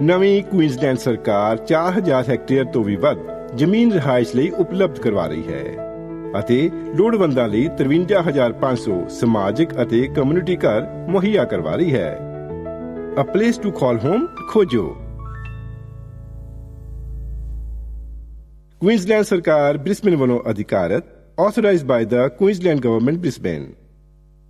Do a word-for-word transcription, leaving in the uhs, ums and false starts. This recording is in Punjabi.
ਨਵੀਂ ਕੁਈਨਜ਼ਲੈਂਡ ਸਰਕਾਰ ਚਾਰ ਹਜ਼ਾਰ ਹੈਕਟੇਅਰ ਤੋਂ ਵੀ ਵੱਧ ਜ਼ਮੀਨ ਰਿਹਾਇਸ਼ ਲਈ ਉਪਲਬਧ ਕਰਵਾ ਰਹੀ ਹੈ ਅਤੇ ਲੋੜਵੰਦਾਂ ਲਈ ਤਰਵੰਜਾ ਹਜ਼ਾਰ ਪੰਜ ਸੌ ਸਮਾਜਿਕ ਅਤੇ ਕਮਿਊਨਿਟੀ ਘਰ ਮੁਹੱਈਆ ਕਰਵਾ ਰਹੀ ਹੈ। A place to call home ਖੋਜੋ। ਕੁਈਨਜ਼ਲੈਂਡ ਸਰਕਾਰ ਬ੍ਰਿਸਬੇਨ ਵੱਲੋਂ ਅਧਿਕਾਰਤ, authorized by the Queensland Government, Brisbane।